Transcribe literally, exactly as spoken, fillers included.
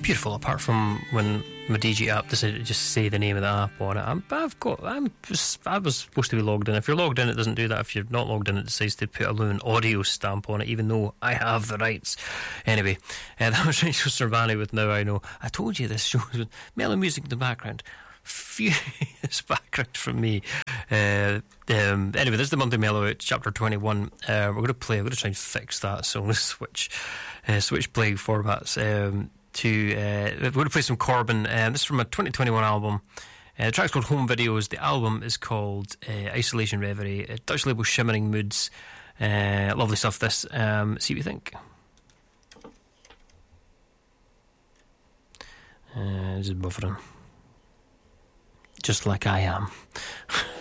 beautiful. Apart from when my D J app decided to just say the name of the app on it. I'm, I've got. I'm. I was supposed to be logged in. If you're logged in, it doesn't do that. If you're not logged in, it decides to put a Lumen audio stamp on it, even though I have the rights. Anyway, uh, that was Rachel Servani with Now I Know. I told you this show was mellow music in the background. Furious background from me. Uh, um, anyway, this is the Monday Mellow Out, chapter twenty-one. Uh, we're going to play. We're going to try and fix that. So I'm going to switch, uh, switch playing formats. Um, to uh, we're going to play some Corbin. Uh, this is from a twenty twenty-one album. Uh, the track's called Home Videos. The album is called uh, Isolation Reverie. Uh, Dutch label Shimmering Moods. Uh, lovely stuff. This. Um, see what you think. Uh, this is buffering. Just like I am.